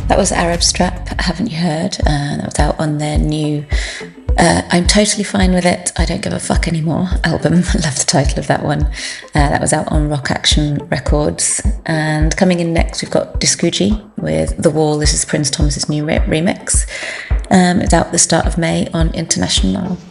That was Arab Strap, haven't you heard? That was out on their new I'm Totally Fine With It, I Don't Give a Fuck Anymore album. I love the title of that one. That was out on Rock Action Records. And coming in next, we've got Diskuji with The Wall. This is Prince Thomas's new remix. It's out the start of May on International.